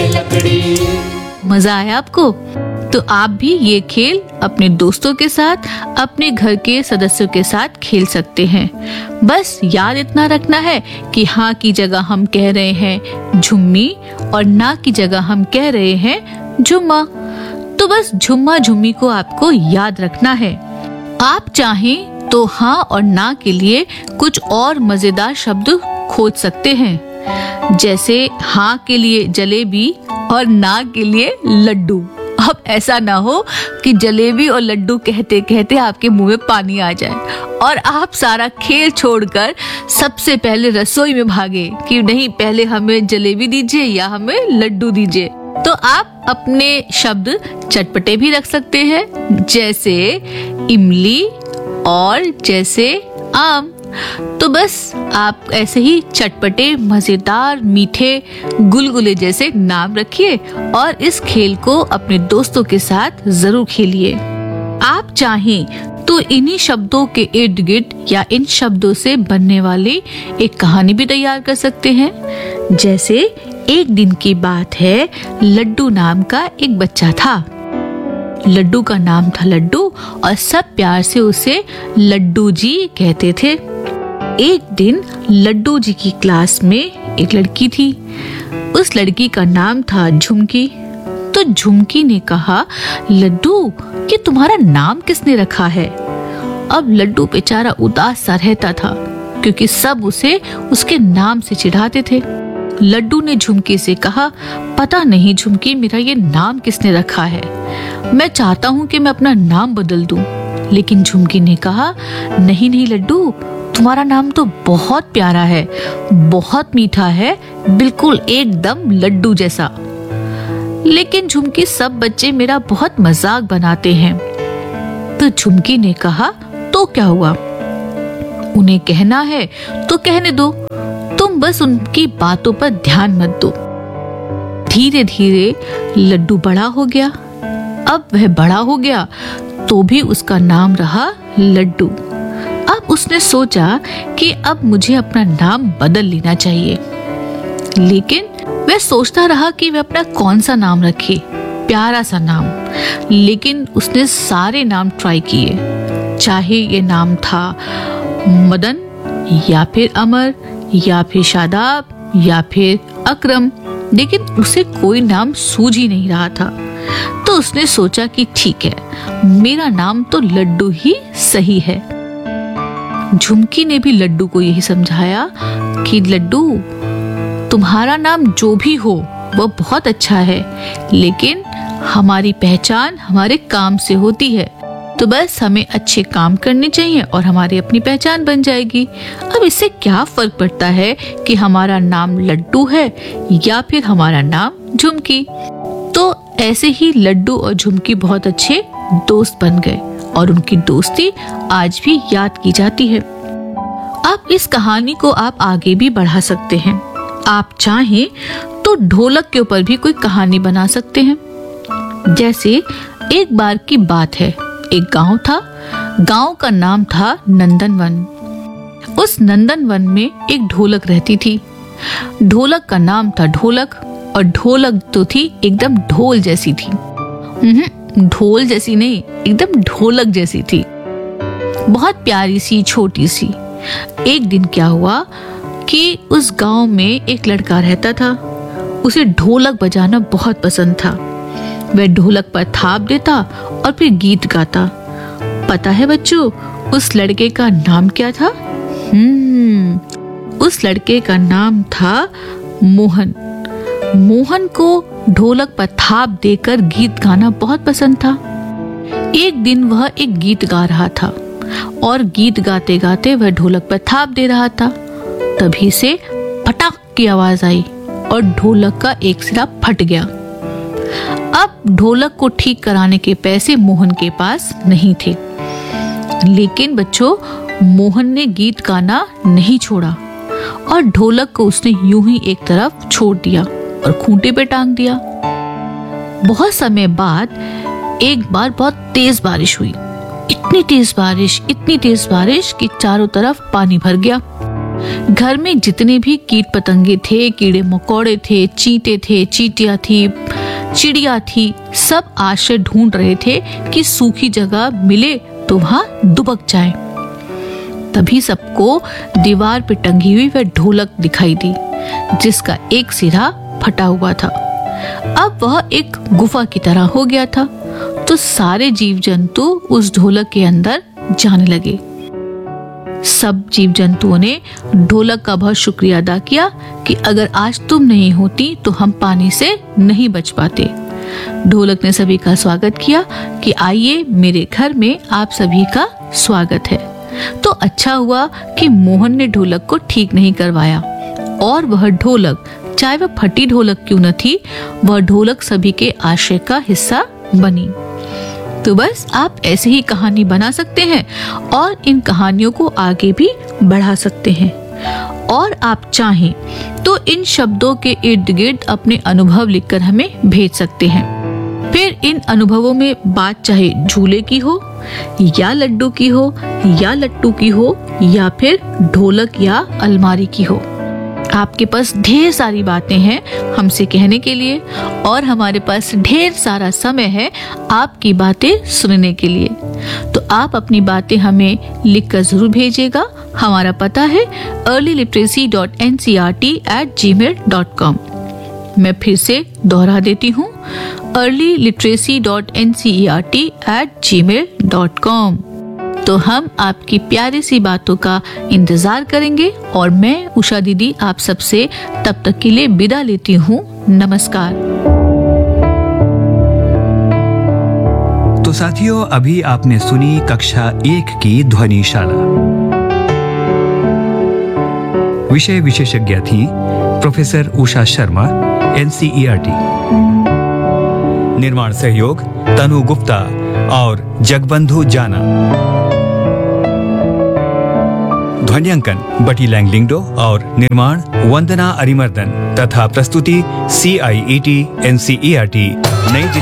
लकड़ी। मजा आया आपको? तो आप भी ये खेल अपने दोस्तों के साथ, अपने घर के सदस्यों के साथ खेल सकते हैं। बस याद इतना रखना है कि हाँ की जगह हम कह रहे हैं झुम्मी और ना की जगह हम कह रहे हैं झुम्मा। तो बस झुम्मा झुम्मी को आपको याद रखना है। आप चाहें तो हाँ और ना के लिए कुछ और मजेदार शब्द खोज सकते हैं, जैसे हाँ के लिए जलेबी और ना के लिए लड्डू। अब ऐसा ना हो कि जलेबी और लड्डू कहते कहते आपके मुंह में पानी आ जाए और आप सारा खेल छोड़कर सबसे पहले रसोई में भागे कि नहीं, पहले हमें जलेबी दीजिए या हमें लड्डू दीजिए। तो आप अपने शब्द चटपटे भी रख सकते हैं, जैसे इमली और जैसे आम। तो बस आप ऐसे ही चटपटे, मजेदार, मीठे, गुलगुले जैसे नाम रखिए और इस खेल को अपने दोस्तों के साथ जरूर खेलिए। आप चाहें तो इन्हीं शब्दों के इर्द गिर्द या इन शब्दों से बनने वाली एक कहानी भी तैयार कर सकते हैं। जैसे एक दिन की बात है, लड्डू नाम का एक बच्चा था। लड्डू का नाम था लड्डू और सब प्यार से उसे लड्डू जी कहते थे। एक दिन लड्डू जी की क्लास में एक लड़की थी। उस लड़की का नाम था झुमकी। तो झुमकी ने कहा, लड्डू ये तुम्हारा नाम किसने रखा है? अब लड्डू बेचारा उदास सा रहता था क्योंकि सब उसे उसके नाम से चिढ़ाते थे। लड्डू ने झुमकी से कहा, पता नहीं झुमकी, मेरा ये नाम किसने रखा है। मैं चाहता हूँ कि मैं अपना नाम बदल दूं। लेकिन झुमकी ने कहा, नहीं नहीं लड्डू, तुम्हारा नाम तो बहुत प्यारा है, बहुत मीठा है, बिल्कुल एकदम लड्डू जैसा। लेकिन झुमकी, सब बच्चे मेरा बहुत मजाक बनाते हैं। तो झुमकी ने कहा, तो क्या हुआ, उन्हें कहना है तो कहने दो, तुम बस उनकी बातों पर ध्यान मत दो। धीरे धीरे लड्डू बड़ा हो गया। अब वह बड़ा हो गया तो भी उसका नाम रहा लड्डू। अब उसने सोचा कि अब मुझे अपना नाम बदल लेना चाहिए। लेकिन वह सोचता रहा कि वह अपना कौन सा नाम रखे, प्यारा सा नाम। लेकिन उसने सारे नाम ट्राई किए, चाहे ये नाम था मदन या फिर अमर या फिर शादाब या फिर अकरम, लेकिन उसे कोई नाम सूझ ही नहीं रहा था। तो उसने सोचा कि ठीक है, मेरा नाम तो लड्डू ही सही है। झुमकी ने भी लड्डू को यही समझाया कि लड्डू, तुम्हारा नाम जो भी हो वह बहुत अच्छा है, लेकिन हमारी पहचान हमारे काम से होती है। तो बस हमें अच्छे काम करने चाहिए और हमारी अपनी पहचान बन जाएगी। अब इससे क्या फर्क पड़ता है कि हमारा नाम लड्डू है या फिर हमारा नाम झुमकी। तो ऐसे ही लड्डू और झुमकी बहुत अच्छे दोस्त बन गए और उनकी दोस्ती आज भी याद की जाती है। अब इस कहानी को आप आगे भी बढ़ा सकते हैं। आप चाहें तो ढोलक के ऊपर भी कोई कहानी बना सकते हैं। जैसे एक बार की बात है, एक गांव था। गांव का नाम था नंदनवन। उस नंदनवन में एक ढोलक रहती थी। ढोलक का नाम था ढोलक और ढोलक तो थी एकदम ढोल जैसी थी। ढोल जैसी नहीं, एकदम ढोलक जैसी थी, बहुत प्यारी सी, छोटी सी। एक दिन क्या हुआ कि उस गांव में एक लड़का रहता था। उसे ढोलक बजाना बहुत पसंद था। वह ढोलक पर थाप देता और फिर गीत गाता। पता है बच्चों, उस लड़के का नाम क्या था? उस लड़के का नाम था मोहन। मोहन को ढोलक पर थाप देकर गीत गाना बहुत पसंद था। एक दिन वह एक गीत गा रहा था और गीत गाते गाते वह ढोलक पर थाप दे रहा था। तभी से पटाक की आवाज आई और ढोलक का एक सिरा फट गया। अब ढोलक को ठीक कराने के पैसे मोहन के पास नहीं थे। लेकिन बच्चों, मोहन ने गीत गाना नहीं छोड़ा और ढोलक को उसने यूं ही एक तरफ छोड़ दिया और खूंटे पे टांग दिया। बहुत समय बाद एक बार बहुत तेज बारिश हुई। इतनी तेज बारिश कि चारों तरफ पानी भर गया। घर में जितने भी कीट पतंगे थे, कीड़े मकोड़े थे, चींटे थे, चींटियां थी, चिड़िया थी, सब आश्रय ढूंढ रहे थे कि सूखी जगह मिले तो वहां दुबक जाए। तभी सबको दीवार पे टंगी हुई वह ढोलक दिखाई दी, जिसका एक सिरा फटा हुआ था। अब वह एक गुफा की तरह हो गया था, तो सारे जीव जंतु उस ढोलक के अंदर जाने लगे। सब जीव जंतुओं ने ढोलक का बहुत शुक्रिया अदा किया कि अगर आज तुम नहीं होती तो हम पानी से नहीं बच पाते। ढोलक ने सभी का स्वागत किया कि आइए, मेरे घर में आप सभी का स्वागत है। तो अच्छा हुआ कि मोहन ने ढोलक को ठीक नहीं करवाया, और वह ढोलक, चाहे वह फटी ढोलक क्यों न थी, वह ढोलक सभी के आश्रय का हिस्सा बनी। तो बस आप ऐसे ही कहानी बना सकते हैं और इन कहानियों को आगे भी बढ़ा सकते हैं। और आप चाहें तो इन शब्दों के इर्द गिर्द अपने अनुभव लिखकर हमें भेज सकते हैं। फिर इन अनुभवों में बात चाहे झूले की हो, या लड्डू की हो, या लट्टू की हो, या फिर ढोलक या अलमारी की हो, आपके पास ढेर सारी बातें हैं हमसे कहने के लिए, और हमारे पास ढेर सारा समय है आपकी बातें सुनने के लिए। तो आप अपनी बातें हमें लिखकर जरूर भेजिएगा। हमारा पता है earlyliteracy.ncert@gmail.com। मैं फिर से दोहरा देती हूँ, earlyliteracy.ncert@gmail.com। तो हम आपकी प्यारी सी बातों का इंतजार करेंगे, और मैं उषा दीदी आप सबसे तब तक के लिए विदा लेती हूँ। नमस्कार। तो साथियों, अभी आपने सुनी कक्षा 1 की ध्वनिशाला। विषय विशेषज्ञ थी प्रोफेसर उषा शर्मा, NCERT। निर्माण सहयोग तनु गुप्ता और जगबंधु जाना। ध्वन्यांकन बटी लैंगलिंगडो और निर्माण वंदना अरिमर्दन तथा प्रस्तुति CIET NCERT नई